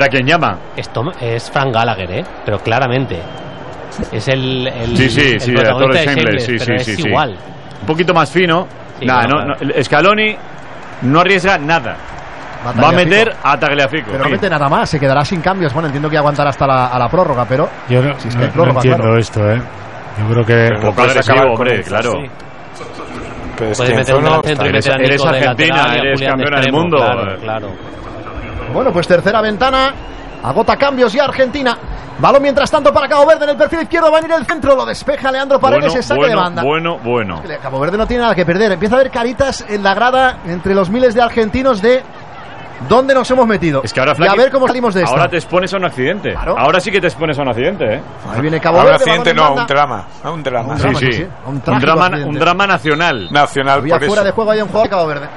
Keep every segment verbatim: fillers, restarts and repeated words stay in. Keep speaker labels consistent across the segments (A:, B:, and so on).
A: ver a quién llama.
B: Esto es Frank Gallagher, ¿eh? Pero claramente. Es el, el,
A: sí, sí,
B: el
A: sí,
B: protagonista de
A: Shameless,
B: Shameless,
A: sí,
B: pero
A: sí,
B: es
A: sí,
B: igual.
A: Sí. Un poquito más fino.
B: Sí,
A: Nada,
B: no,
A: no,
B: claro.
A: no, Scaloni no arriesga nada. Va a meter a Tagliafico.
C: Pero no mete nada más, se quedará sin cambios. Bueno, entiendo que aguantará hasta la, a la prórroga, pero...
D: Yo no,
C: si es
D: no,
C: que hay prórroga,
D: no entiendo
C: claro.
D: esto, ¿eh? Yo creo que...
A: Un poco agresivo, hombre, claro.
E: Sí. Pero es
B: Puedes
E: que
B: meter un
E: Enzo no
B: delantero y
A: eres-
B: meter a Nico
A: eres
B: de
A: Argentina,
B: lateral y a
A: eres
B: Julián de
A: campeona del
B: extremo,
A: mundo.
B: Claro, claro.
C: Bueno, pues tercera ventana. Agota cambios ya Argentina. Balón mientras tanto para Cabo Verde en el perfil izquierdo. Va a venir el centro. Lo despeja Leandro Paredes.
A: Bueno,
C: Se saque
A: bueno,
C: de banda.
A: bueno, bueno.
C: Es que Cabo Verde no tiene nada que perder. Empieza a haber caritas en la grada entre los miles de argentinos de dónde nos hemos metido.
A: Es que ahora,
C: y a
A: Flaky,
C: ver cómo salimos de esto.
A: ahora te expones a un accidente.
C: Claro.
A: Ahora sí que te expones a un accidente, ¿eh?
C: Ahí viene Cabo
E: Ahora
C: Verde.
E: accidente
C: balón en
E: no,
C: banda.
E: un drama. No, un drama.
C: Un
A: Sí,
C: drama,
A: sí.
C: sí, sí. Un
A: Un
C: trágico
A: drama,
C: accidente.
A: un drama nacional.
E: Nacional,
C: Había
E: por
C: fuera
E: eso.
C: de juego ahí un juego de Cabo Verde.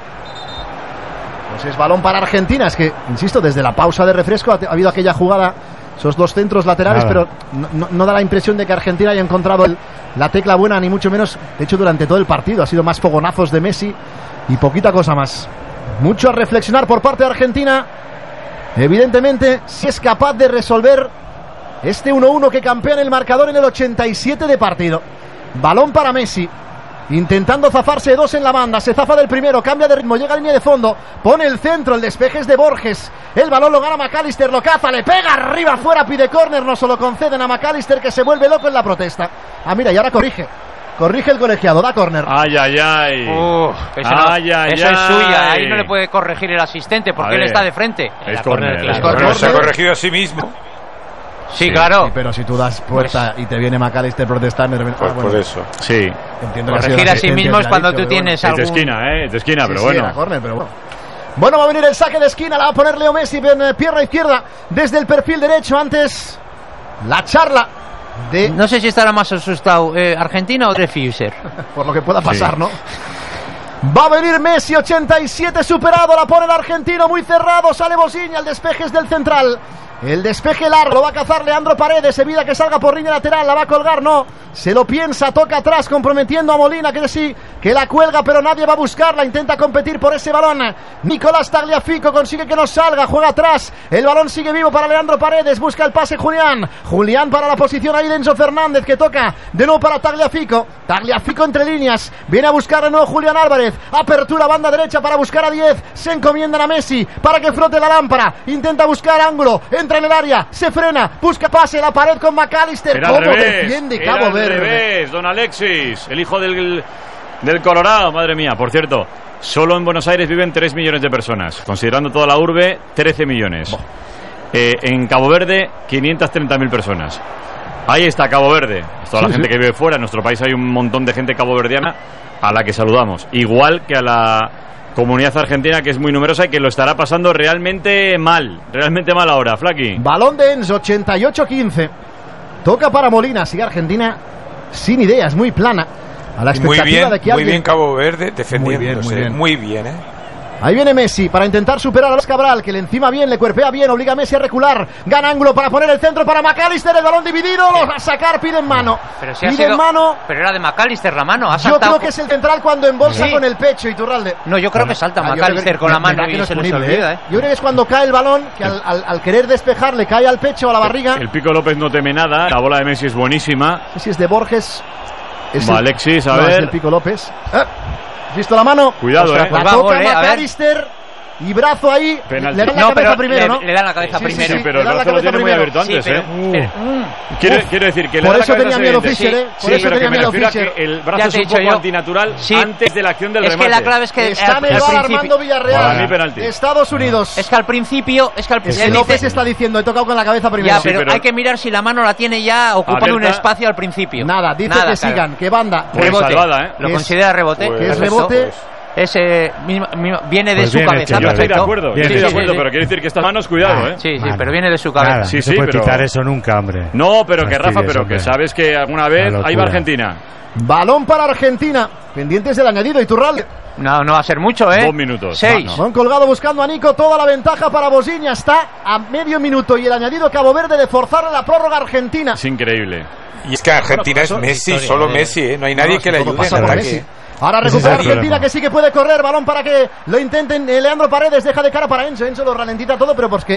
C: Pues es balón para Argentina. Es que, insisto, desde la pausa de refresco ha, ha habido aquella jugada, esos dos centros laterales,
D: Nada.
C: pero no, no- no da la impresión de que Argentina haya encontrado el- la tecla buena, ni mucho menos. De hecho, durante todo el partido ha sido más fogonazos de Messi y poquita cosa más. Mucho a reflexionar por parte de Argentina. Evidentemente, si es capaz de resolver este uno uno que campea en el marcador en el ochenta y siete de partido. Balón para Messi. Intentando zafarse dos en la banda, se zafa del primero, cambia de ritmo, llega a línea de fondo, pone el centro, el despeje es de Borges, el balón lo gana McAllister, lo caza, le pega arriba, fuera, pide córner, no se lo conceden a McAllister que se vuelve loco en la protesta. Ah, mira, y ahora corrige, corrige el colegiado, da córner.
A: Ay, ay, ay.
F: Uf, eso no-
A: Ay, ay,
F: eso es
A: ay.
F: suya, ahí no le puede corregir el asistente porque
A: A
F: él
A: ver.
F: está de frente.
A: Es
B: La
A: córner,
B: córner,
A: es
B: claro.
A: córner.
E: Pero se ha corregido a sí mismo.
F: Sí, claro.
C: Sí, pero si tú das puerta y te viene McAllister protestando, de repente,
E: Pues
C: ah, bueno,
E: por eso.
A: Sí.
C: entiendo que ha sido
F: Corregir
C: el
F: a sí
C: asistente
F: mismo
C: el
F: es
C: que
F: cuando
C: ha
F: tú
C: dicho,
F: tienes
A: Es de
F: algún...
A: esquina, ¿eh? Es de esquina,
C: Sí,
A: pero
C: sí,
A: bueno.
C: era córner, pero bueno. Bueno, va a venir el saque de esquina, la va a poner Leo Messi en eh, pierna izquierda desde el perfil derecho. Antes la charla de
F: No sé si estará más asustado eh, Argentina o Dreyfusser.
C: por lo que pueda pasar,
A: Sí.
C: ¿no? Va a venir Messi, ochenta y siete superado, la pone el argentino muy cerrado, sale Bosiña, el despeje es del central. El despeje largo, lo va a cazar Leandro Paredes, evita que salga por línea lateral, la va a colgar, no, se lo piensa, toca atrás, comprometiendo a Molina, que sí, que la cuelga, pero nadie va a buscarla, intenta competir por ese balón. Nicolás Tagliafico consigue que no salga, juega atrás, el balón sigue vivo para Leandro Paredes, busca el pase Julián, Julián para la posición ahí de Enzo Fernández, que toca de nuevo para Tagliafico, Tagliafico entre líneas, viene a buscar de nuevo Julián Álvarez, apertura banda derecha para buscar a diez, se encomiendan a Messi para que frote la lámpara, intenta buscar ángulo, entra en el área, se frena, busca pase, la pared con McAllister,
A: Era al
C: cómo
A: revés.
C: defiende
A: Era
C: Cabo
A: al
C: Verde.
A: revés, don Alexis, el hijo del, del Colorado, madre mía. Por cierto, solo en Buenos Aires viven tres millones de personas, considerando toda la urbe, trece millones. Eh, en Cabo Verde, quinientas treinta mil personas. Ahí está Cabo Verde, toda la
C: Sí,
A: gente
C: sí.
A: que vive fuera. En nuestro país hay un montón de gente caboverdiana a la que saludamos, igual que a la comunidad argentina, que es muy numerosa y que lo estará pasando realmente mal, realmente mal ahora, Flaky.
C: Balón de Enzo, ochenta y ocho quince. Toca para Molina, sigue Argentina sin ideas, muy plana. A la
E: Y muy
C: expectativa
E: bien,
C: de que
E: muy
C: alguien...
E: bien Cabo Verde defendiéndose.
C: Muy bien,
E: Muy
C: muy
E: bien,
C: bien.
E: ¿eh?
C: Ahí viene Messi para intentar superar a Luis Cabral, que le encima bien, le cuerpea bien, obliga a Messi a recular, gana ángulo para poner el centro para McAllister, el balón dividido, lo va a sacar, pide en mano,
F: Pero si ha
C: pide
F: sido...
C: en mano.
F: Pero era de McAllister la mano. Ha
C: Yo
F: saltado...
C: creo que es el central cuando embolsa
F: Sí.
C: con el pecho, Iturralde.
F: No, yo creo que salta
C: Ah, yo
F: McAllister
C: creo que-
F: con la mano
C: verdad que
F: y
C: no es
F: se les
C: punible,
F: olvida,
C: ¿eh?
F: ¿eh?
C: Yo creo que es cuando cae el balón, que al, al- al querer despejar le cae al pecho o a la barriga.
A: El Pico López no teme nada, la bola de Messi es buenísima.
C: No sé si es de Borges. Es
A: Va,
C: el-
A: Alexis, a
C: no,
A: ver.
C: es del Pico López. Eh, ¿Has visto la mano?
A: Cuidado,
F: Ostras,
A: eh.
F: pues
C: La
F: va,
C: toca
F: gol, eh, a ver.
C: McAllister y brazo ahí.
A: Penalti.
C: Le dan la
F: No,
C: cabeza
F: pero
C: primero,
F: le,
C: ¿no?
F: le dan la cabeza
C: Sí, sí,
F: primero.
A: Sí, pero
C: le
A: el
C: dan la
A: brazo lo
C: cabeza
A: tiene muy
C: primero.
A: abierto
F: Sí,
A: antes,
F: pero,
A: ¿eh?
F: pero- mm.
A: Quiero,
C: Uf.
A: quiero decir que le
C: Por
A: da la
C: eso
A: cabeza
C: tenía miedo
A: evidente.
C: Fischer, ¿eh? Por
A: Sí,
C: eso
A: pero
C: tenía
A: que me
C: miedo
A: refiero a
C: Fischer.
A: que el
F: Ya
A: brazo
F: te
A: es
F: he
A: un
F: dicho
A: poco
F: yo.
A: antinatural
F: Sí.
A: antes de la acción del
F: Es que
A: remate.
F: la clave es que
C: Está
F: al,
C: en el
F: al
C: bar
F: principio-
C: Armando Villarreal.
A: Para mí, penalti.
C: Estados Unidos.
F: Es que al principio... Es que al
C: Es que
F: principio...
C: López está diciendo, he tocado con la cabeza primero.
F: Ya,
A: Sí,
F: pero,
A: pero-
F: hay que mirar si la mano la tiene ya ocupando un
A: Abierta.
F: espacio al principio.
C: Nada, dice
F: Nada,
C: que
F: claro.
C: sigan, que banda.
A: Pues
F: Rebote.
A: salvada, ¿eh?
F: Lo
C: Es-
F: considera rebote.
E: Pues-
C: que es
F: Perfecto.
C: rebote.
F: Ese mismo- mismo- viene de
D: Pues
F: su
D: bien
F: cabeza.
D: hecho,
A: Yo estoy de
F: perfecto.
A: acuerdo, yo
D: Bien
A: estoy de
D: hecho.
A: acuerdo,
F: Sí, sí,
A: pero quiere decir que estas manos, cuidado, ¿eh?
F: Sí, sí,
D: Vale.
F: pero viene de su
D: Nada,
F: cabeza.
A: Sí,
D: no
A: sí,
D: se puede
A: pero-
D: pitar eso nunca, hombre.
A: No, pero que Rafa,
D: Fastidies,
A: pero
D: hombre.
A: que sabes que alguna vez
D: Una
A: ahí va
D: locura.
A: Argentina.
C: Balón para Argentina. Pendientes del añadido, Iturralde.
F: No, no va a ser mucho, ¿eh?
A: Dos minutos.
F: Seis.
A: No,
C: Balón colgado buscando a Nico, toda la ventaja para Bosiña. Está a medio minuto y el añadido Cabo Verde de forzar la prórroga argentina.
A: Es increíble.
E: Y es que Argentina es Messi,
B: historia,
E: solo
B: eh.
E: Messi, ¿eh? No hay nadie
C: No, no,
E: que
C: si
E: le
C: todo
E: ayude.
C: pasa
E: en
C: por
E: ataque.
C: Messi. Ahora
D: Ese es
C: recupera
D: el problema.
C: Argentina, que sí que puede correr. Balón para que lo intenten. eh, Leandro Paredes deja de cara para Enzo. Enzo lo ralentiza todo, pero porque